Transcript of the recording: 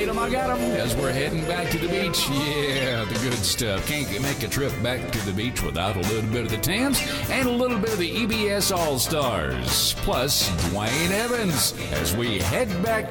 'em, I got 'em, as we're heading back to the beach. Yeah, the good stuff. Can't make a trip back to the beach without a little bit of the Tams and a little bit of the EBS All-Stars. Plus, Dwayne Evans, as we head back